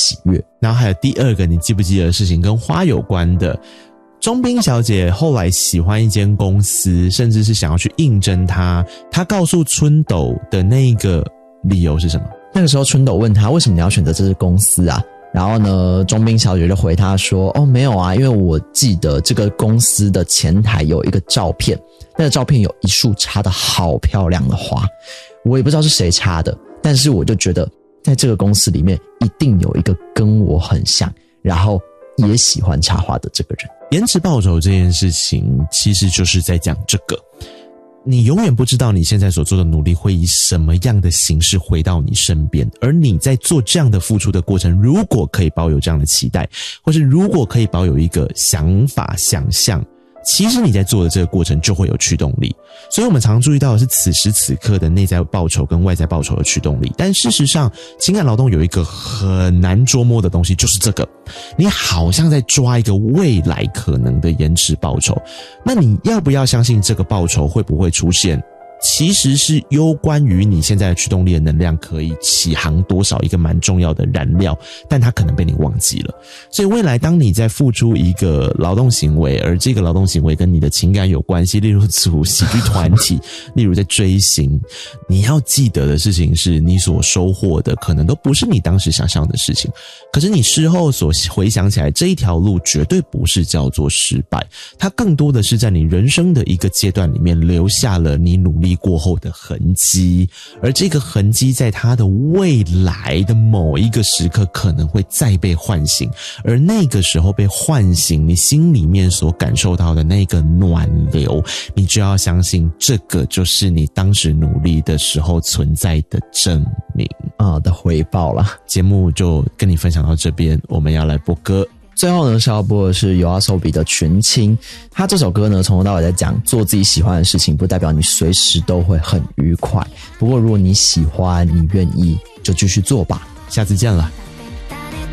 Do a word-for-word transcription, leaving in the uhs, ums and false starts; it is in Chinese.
喜悦。 然后还有第二个你记不记得的事情跟花有关的，钟彬小姐后来喜欢一间公司，甚至是想要去应征她，她告诉春斗的那个理由是什么？ 那个时候春斗问她为什么你要选择这支公司啊，然后呢钟彬小姐就回她说，哦没有啊，因为我记得这个公司的前台有一个照片，那个照片有一束插得好漂亮的花，我也不知道是谁插的，但是我就觉得在这个公司里面一定有一个跟我很像，然后也喜欢插花的这个人。 延迟报酬这件事情其实就是在讲这个，你永远不知道你现在所做的努力会以什么样的形式回到你身边，而你在做这样的付出的过程，如果可以保有这样的期待，或是如果可以保有一个想法想象，其实你在做的这个过程就会有驱动力。所以我们常注意到的是此时此刻的内在报酬跟外在报酬的驱动力，但事实上情感劳动有一个很难捉摸的东西，就是这个，你好像在抓一个未来可能的延迟报酬，那你要不要相信这个报酬会不会出现，其实是攸关于你现在的驱动力的能量可以起航多少一个蛮重要的燃料，但它可能被你忘记了。所以未来当你在付出一个劳动行为，而这个劳动行为跟你的情感有关系，例如组喜剧团体，例如在追星，你要记得的事情是，你所收获的可能都不是你当时想象的事情，可是你事后所回想起来，这一条路绝对不是叫做失败，它更多的是在你人生的一个阶段里面留下了你努力过后的痕迹，而这个痕迹在它的未来的某一个时刻可能会再被唤醒，而那个时候被唤醒，你心里面所感受到的那个暖流，你就要相信这个就是你当时努力的时候存在的证明啊的回报啦。 节目就跟你分享到这边，我们要来播歌。 最后呢是要播的是YOASOBI的群青，他这首歌呢从头到尾在讲做自己喜欢的事情不代表你随时都会很愉快，不过如果你喜欢你愿意就继续做吧。 下次见了。